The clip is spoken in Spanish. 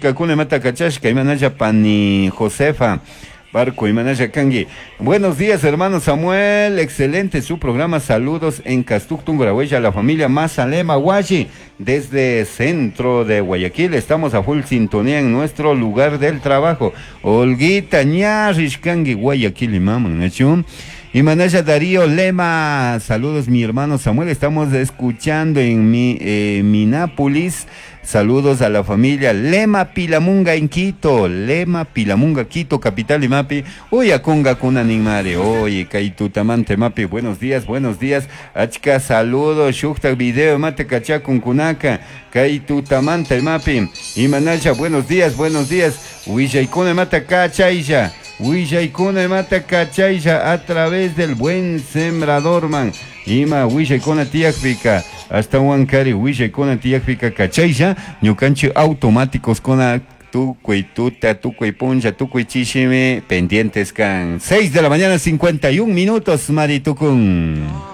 Kachka, Kune Mata Kachashka, Imanaya Pani Josefa. Barco y Manaya Kangi. Buenos días, hermano Samuel. Excelente su programa. Saludos en Castuctum, Gurahuella, la familia Mazalema Guachi, desde centro de Guayaquil. Estamos a full sintonía en nuestro lugar del trabajo. Olguita Ñarrish Kangi, Guayaquil y Maman, ¿no? Y Manaya Darío Lema, saludos mi hermano Samuel, estamos escuchando en Minápolis, saludos a la familia Lema Pilamunga en Quito, Lema Pilamunga Quito, capital y Mapi, uy aconga con animare, oye Caitutamante Mapi, buenos días, achka saludos, shukta video, mate cachá con kunaca, Caitutamante Mapi, y Manaya, buenos días, uy yaikone mata cachaya. Huillaykuna mata cachayja a través del buen sembrador man. Ima huillaykuna tiakpika hasta Huancari huillaykuna tiakpika cachayja ñukanchi automáticos con tukuy tuta, tukuy puncha, tukuy chishime pendientes can 6 de la mañana 51 minutos Maritukun.